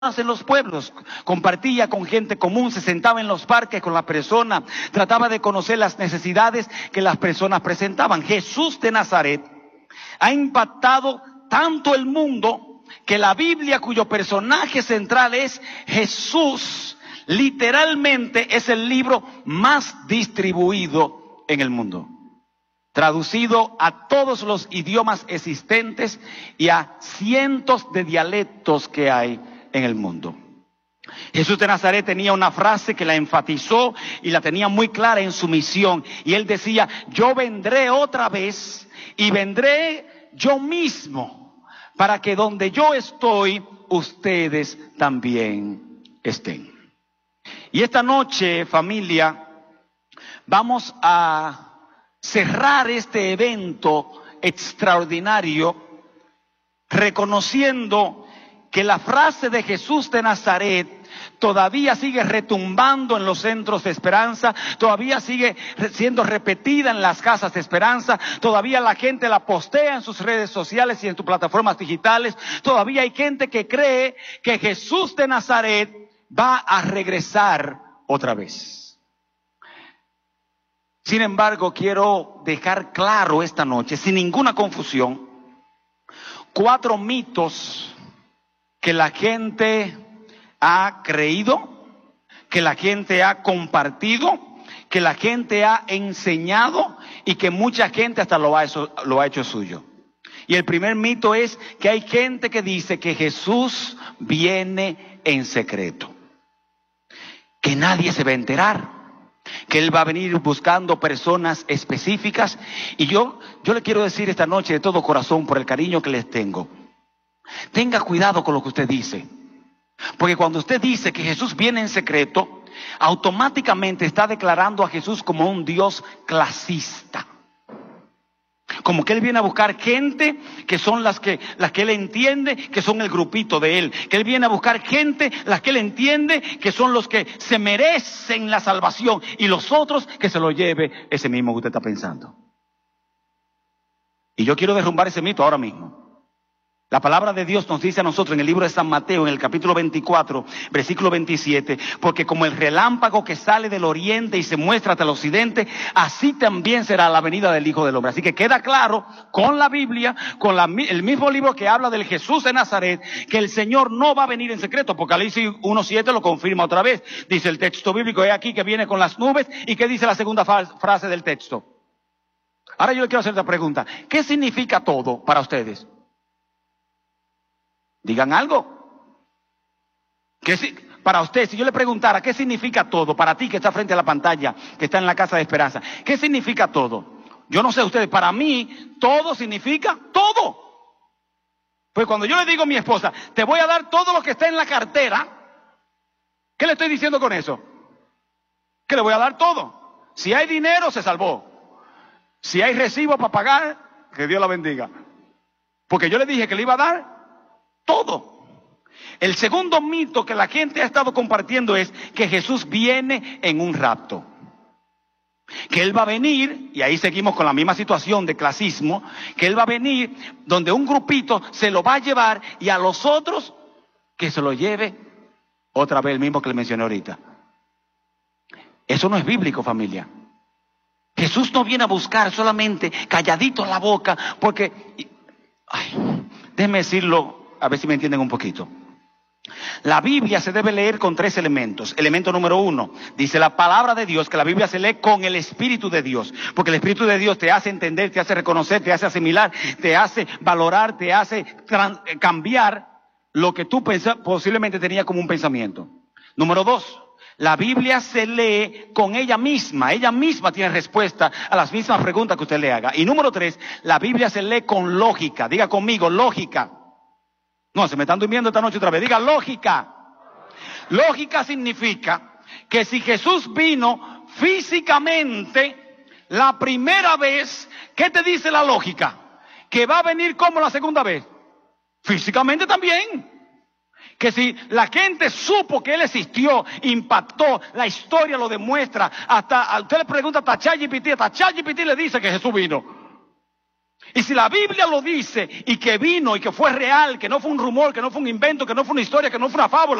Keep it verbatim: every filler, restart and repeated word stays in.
en los pueblos, compartía con gente común, se sentaba en los parques con la persona, trataba de conocer las necesidades que las personas presentaban. Jesús de Nazaret ha impactado tanto el mundo que la Biblia, cuyo personaje central es Jesús, literalmente es el libro más distribuido en el mundo, traducido a todos los idiomas existentes y a cientos de dialectos que hay en el mundo. Jesús de Nazaret tenía una frase que la enfatizó y la tenía muy clara en su misión, y él decía: yo vendré otra vez y vendré yo mismo para que donde yo estoy ustedes también estén. Y esta noche, familia, vamos a cerrar este evento extraordinario reconociendo que la frase de Jesús de Nazaret todavía sigue retumbando en los centros de esperanza, todavía sigue siendo repetida en las casas de esperanza, todavía la gente la postea en sus redes sociales y en sus plataformas digitales, todavía hay gente que cree que Jesús de Nazaret va a regresar otra vez. Sin embargo, quiero dejar claro esta noche, sin ninguna confusión, cuatro mitos que la gente ha creído, que la gente ha compartido, que la gente ha enseñado y que mucha gente hasta lo ha, eso, lo ha hecho suyo. Y el primer mito es que hay gente que dice que Jesús viene en secreto, que nadie se va a enterar, que Él va a venir buscando personas específicas. Y yo, yo le quiero decir esta noche de todo corazón, por el cariño que les tengo, tenga cuidado con lo que usted dice, porque cuando usted dice que Jesús viene en secreto, automáticamente está declarando a Jesús como un Dios clasista, como que Él viene a buscar gente que son las que, las que Él entiende que son el grupito de Él, que Él viene a buscar gente las que Él entiende que son los que se merecen la salvación, y los otros que se lo lleve ese mismo que usted está pensando. Y yo quiero derrumbar ese mito ahora mismo. La palabra de Dios nos dice a nosotros en el libro de San Mateo, en el capítulo veinticuatro, versículo veintisiete, porque como el relámpago que sale del oriente y se muestra hasta el occidente, así también será la venida del Hijo del Hombre. Así que queda claro con la Biblia, con la, el mismo libro que habla del Jesús de Nazaret, que el Señor no va a venir en secreto. Apocalipsis uno siete lo confirma otra vez. Dice el texto bíblico: he aquí que viene con las nubes. ¿Y qué dice la segunda frase del texto? Ahora yo le quiero hacer esta pregunta: ¿qué significa todo para ustedes? Digan algo. ¿Qué, para usted, si yo le preguntara qué significa todo, para ti que está frente a la pantalla, que está en la casa de esperanza, ¿qué significa todo? Yo no sé ustedes, para mí todo significa todo. Pues cuando yo le digo a mi esposa, te voy a dar todo lo que está en la cartera, ¿qué le estoy diciendo con eso? Que le voy a dar todo. Si hay dinero, se salvó. Si hay recibo para pagar, que Dios la bendiga. Porque yo le dije que le iba a dar todo. El segundo mito que la gente ha estado compartiendo es que Jesús viene en un rapto, que Él va a venir, y ahí seguimos con la misma situación de clasismo, que Él va a venir donde un grupito se lo va a llevar y a los otros que se lo lleve otra vez, el mismo que le mencioné ahorita. Eso no es bíblico, familia. Jesús no viene a buscar solamente calladito la boca, porque, ay, déjeme decirlo, a ver si me entienden un poquito. La Biblia se debe leer con tres elementos. Elemento número uno, dice la palabra de Dios que la Biblia se lee con el Espíritu de Dios, porque el Espíritu de Dios te hace entender, te hace reconocer, te hace asimilar, te hace valorar, te hace cambiar lo que tú pensa, posiblemente tenías como un pensamiento. Número dos, la Biblia se lee con ella misma. Ella misma tiene respuesta a las mismas preguntas que usted le haga. Y número tres, la Biblia se lee con lógica. Diga conmigo, lógica. No, se me están durmiendo esta noche otra vez. Diga lógica. Lógica significa que si Jesús vino físicamente la primera vez, ¿qué te dice la lógica? Que va a venir como la segunda vez. Físicamente también. Que si la gente supo que Él existió, impactó, la historia lo demuestra. Hasta, usted le pregunta a ChatGPT, hasta ChatGPT le dice que Jesús vino. Y si la Biblia lo dice y que vino y que fue real, que no fue un rumor, que no fue un invento, que no fue una historia, que no fue una fábula,